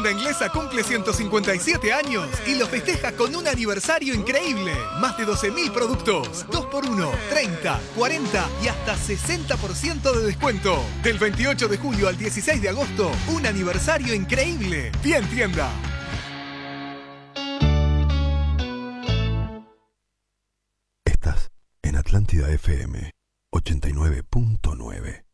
Tienda Inglesa cumple 157 años y lo festeja con un aniversario increíble. Más de 12.000 productos, 2x1, 30, 40 y hasta 60% de descuento. Del 28 de julio al 16 de agosto, un aniversario increíble. Bien Tienda. Estás en Atlántida FM 89.9.